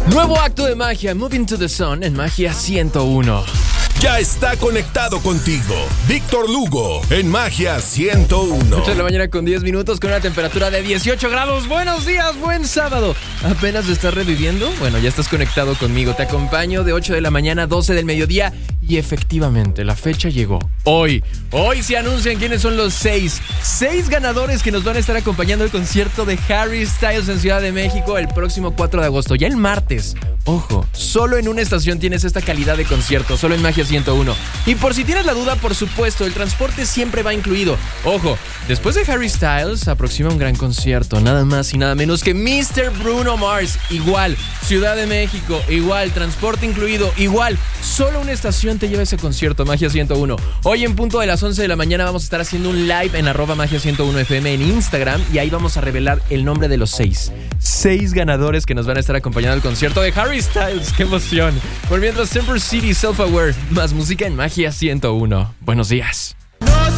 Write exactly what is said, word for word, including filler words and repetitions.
Nuevo acto de magia, Moving to the Sun en Magia ciento uno. Ya está conectado contigo, Víctor Lugo, en Magia ciento uno. ocho de la mañana con diez minutos, con una temperatura de dieciocho grados. Buenos días, buen sábado. ¿Apenas te estás reviviendo? Bueno, ya estás conectado conmigo. Te acompaño de ocho de la mañana a doce del mediodía. Y efectivamente, la fecha llegó. Hoy, hoy se anuncian quiénes son los seis. Seis ganadores que nos van a estar acompañando al concierto de Harry Styles en Ciudad de México el próximo cuatro de agosto. Ya el martes. Ojo, solo en una estación tienes esta calidad de concierto, solo en Magia ciento uno. Y por si tienes la duda, por supuesto, el transporte siempre va incluido. Ojo, después de Harry Styles se aproxima un gran concierto, nada más y nada menos que míster Bruno Mars. Igual, Ciudad de México, igual, transporte incluido, igual. Solo una estación te lleva ese concierto, Magia ciento uno. Hoy en punto de las once de la mañana vamos a estar haciendo un live en arroba Magia ciento uno F M en Instagram. Y ahí vamos a revelar el nombre de los seis. Seis ganadores que nos van a estar acompañando al concierto de Harry Styles. ¡Qué emoción! Por mientras, Semper City, Self Aware. Más música en Magia ciento uno. Buenos días.